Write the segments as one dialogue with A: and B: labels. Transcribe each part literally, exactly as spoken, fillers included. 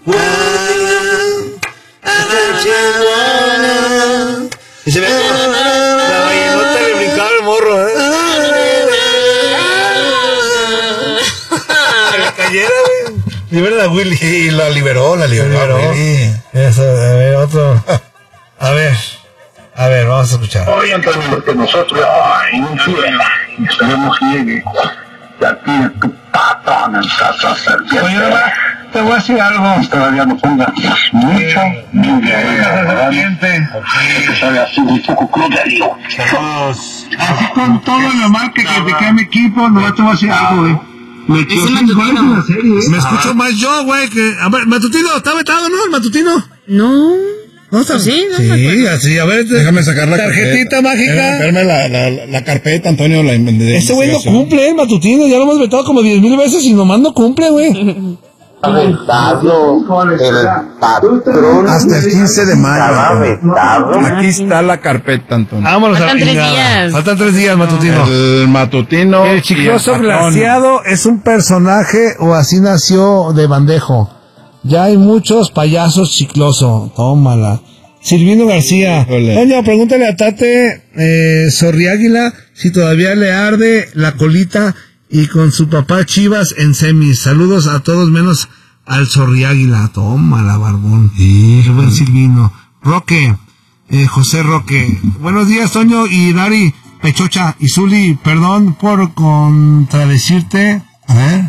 A: Y se ve la vallenota le brincaba el morro, ¿eh? Se le cayera, güey. Libera a Willy.
B: Y la liberó, la liberó.
A: La liberó.
B: Willy.
A: Eso, a ver, otro. A ver. A ver, vamos a escuchar.
C: Oye, Antonio, porque nosotros, ay, un fiera, y esperemos que llegue. Ya tiene tu patón en casa cerca. Oye, te voy a decir algo. Todavía no pongas mucho, muy bien. Que sabe así un poco cruderío. Así con todo lo mal que, que te queda mi equipo, no te voy a decir algo, güey. Me echó cinco goles en la serie, ¿eh?
A: Me escucho más yo, güey, que... A ver, Matutino, ¿está vetado, no, el Matutino?
D: No.
A: ¿No está?
D: Sí, no,
A: sí, así, a ver.
B: Déjame sacar la
A: tarjetita
B: carpeta.
A: mágica.
B: Espérame la, la, la, la carpeta, Antonio. La
A: Ese güey no cumple, el Matutino. Ya lo hemos vetado como diez mil veces y nomás no cumple, güey.
E: Aventado el patrón.
B: Hasta el quince de mayo.
E: Estaba vetado.
B: Aquí está la carpeta, Antonio.
A: Vámonos
D: Faltan
A: a la
D: tres
A: chingada.
D: días.
A: Faltan tres días, Matutino.
B: El matutino.
A: El chicloso
B: y el patrón.
A: glaciado es un personaje o así nació de bandejo. Ya hay muchos payasos chicloso. Tómala. Silvino García.
B: Ole.
A: Doña, pregúntale a Tate eh, Sorriáguila si todavía le arde la colita y con su papá Chivas en semis. Saludos a todos menos al Sorriáguila. Tómala, barbón. Sí, buen Silvino. Roque, eh, José Roque. Buenos días, Toño y Dari Pechocha y Zuli. Perdón por contradecirte. A ver.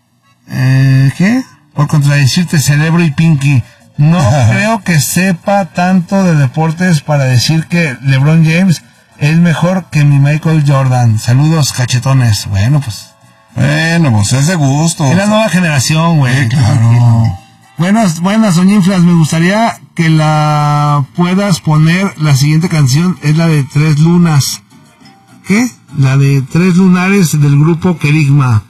A: Eh, ¿Qué? Por contradecirte, Cerebro y Pinky. No creo que sepa tanto de deportes para decir que LeBron James es mejor que mi Michael Jordan. Saludos, cachetones. Bueno, pues.
B: Bueno, pues es de gusto.
A: Es la nueva generación, güey.
B: Sí, claro.
A: Buenas, buenas, Soñinflas. Me gustaría que la puedas poner. La siguiente canción es la de Tres Lunas. ¿Qué? La de Tres Lunares del grupo Kerigma.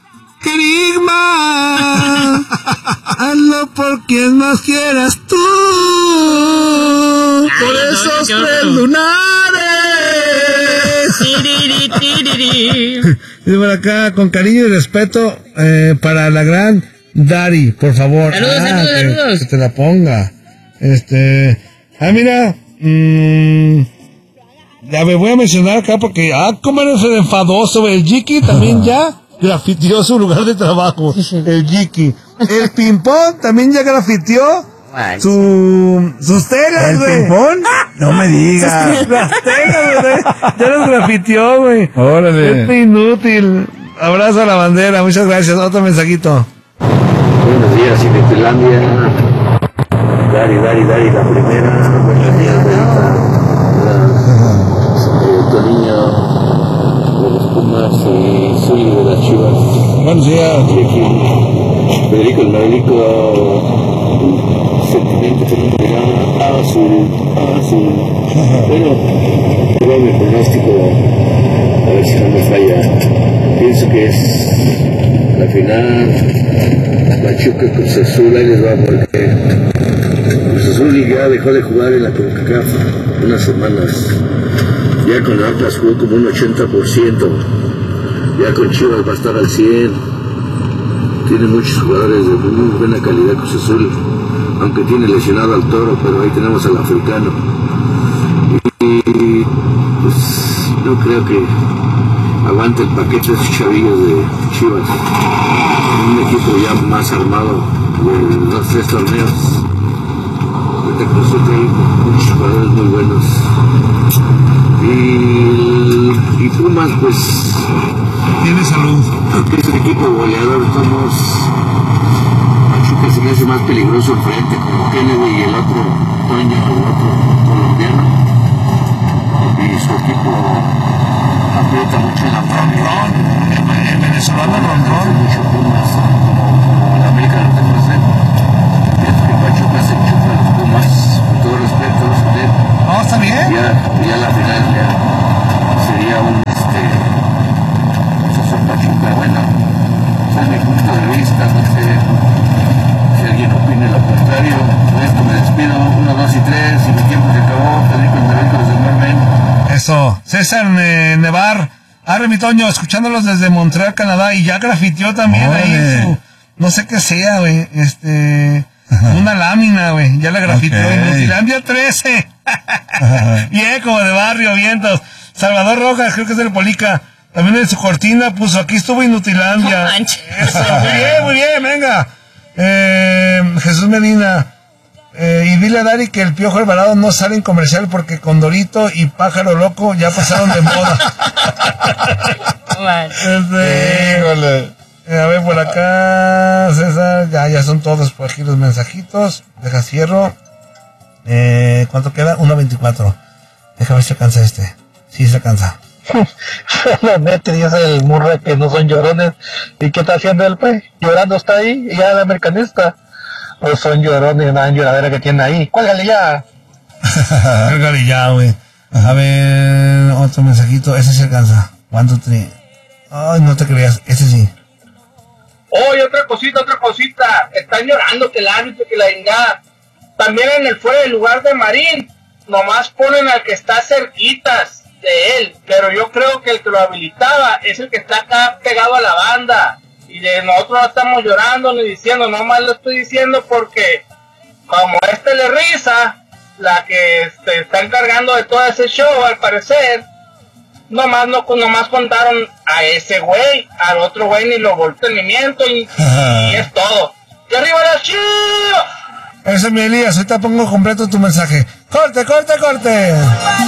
A: ¡Kerigma! Hazlo por quien más quieras tú. Por
D: Ay,
A: esos
D: no, no,
A: tres
D: no.
A: lunares.
D: Tiriri, tiriri.
A: Y por acá, con cariño y respeto, eh, para la gran Dari, por favor.
D: Saludos,
A: ah,
D: saludos,
A: que,
D: saludos.
A: que te la ponga. Este, ah, mira, mmm, ya me voy a mencionar acá porque, ah, cómo eres enfadoso, el Jiki también ya grafiteó su lugar de trabajo, el Jiki. El Pimpón también ya grafiteó
D: Ay.
A: su, sus telas,
B: ¿El
A: güey.
B: ping-pong? No me digas.
A: Las telas, güey. Ya las grafiteó, güey.
B: Órale.
A: Este inútil. Abrazo a la bandera, muchas gracias. Otro mensajito.
F: Buenos días, Cinetelandia. Dari, Dari, Dari, la primera. Buenos días, Darita. Eh, Toniño de los Pumas y Zuli de las Chivas.
A: Buenos días.
F: Y aquí, Federico el Maelico. Sentimiento que no me da. Azul, azul. Bueno, tengo mi pronóstico. A ver si no me falla. Pienso que es la final. Pachuca Cruz Azul, ahí les va porque Cruz Azul ya dejó de jugar en la CONCACAF unas semanas. Ya con Atlas jugó como un ochenta por ciento. Ya con Chivas va a estar al cien. Tiene muchos jugadores de muy buena calidad Cruz Azul, aunque tiene lesionado al Toro, pero ahí tenemos al africano. Y pues no creo que aguante el paquete de esos chavillos de Chivas. Un equipo ya más armado de dos, tres torneos. Ahorita Cruz Azul trae muchos jugadores muy buenos. Y, y Pumas, pues,
A: Tiene salud.
F: aunque es un equipo goleador, estamos. Pachuca se me hace más peligroso enfrente, como Kennedy y el otro Toño, el otro colombiano. Y su equipo aprieta mucho en la Rondón. El venezolano Rondón. Mucho Pumas, como el América lo tengo que pienso que Pachuca se chupa a los Pumas, con todo respeto a usted.
A: ¿No está bien?
F: Ya, ya la final ya sería un este Sosón Pachuca, bueno, desde mi punto de vista, no sé si alguien opine lo contrario. Con esto me despido, uno, dos y tres, y mi tiempo se acabó. Federico Endereco desde Mermen.
A: Eso. César eh, Nevar. Arre, mi Toño, escuchándolos desde Montreal, Canadá, y ya grafiteó también
B: Órale.
A: ahí su, no sé qué sea, güey, este, Una lámina, güey. Ya la grafiteó.
B: Ok.
A: En Nutilandia trece. Bien, como de barrio, vientos. Salvador Rojas, creo que es del Polica. También en su cortina puso, aquí estuvo Inutilandia.
D: No manches.
A: Eso, muy bien, muy bien, venga. Eh, Jesús Medina. Eh, y dile a Dari que el Piojo Alvarado no sale en comercial porque Condorito y Pájaro Loco ya pasaron de moda.
D: Man.
A: Este,
B: Híjole.
A: eh, a ver, por acá, César, ya, ya son todos por aquí los mensajitos. Deja cierro. Eh, ¿Cuánto queda? uno veinticuatro. Deja ver si alcanza este. Sí, se alcanza.
G: La neta, dice el Murray que no son llorones. ¿Y qué está haciendo él, pues? Llorando está ahí, y ya es americanista. O son llorones, una lloradera que tiene ahí. Cuélgale ya.
A: Cárgale ya, güey. A ver, otro mensajito. Ese se alcanza. ¿Cuánto te...? Ay, no te creas. Ese sí.
H: Oye, otra cosita, otra cosita. Están llorando que el árbitro, que la vengada. También en el fuera del lugar de Marín, nomás ponen al que está cerquitas de él. Pero yo creo que el que lo habilitaba es el que está acá pegado a la banda. Y de nosotros no estamos llorando ni diciendo, nomás lo estoy diciendo porque como a este le risa, la que se está encargando de todo ese show, al parecer, nomás no nomás contaron a ese güey, al otro güey ni lo volteó ni miento y, y es todo. ¡Y arriba las Chivas!
A: Eso, mi Elías. Ahorita pongo completo tu mensaje. ¡Corte, corte, corte!